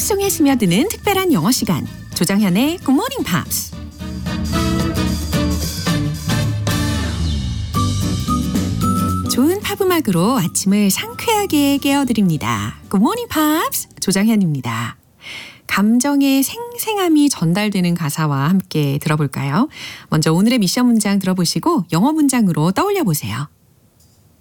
일상 속에 스며드는 특별한 영어 시간, 조정현의 Good Morning Pops. 좋은 팝 음악으로 아침을 상쾌하게 깨워드립니다. Good Morning Pops, 조정현입니다. 감정의 생생함이 전달되는 가사와 함께 들어볼까요? 먼저 오늘의 미션 문장 들어보시고 영어 문장으로 떠올려 보세요.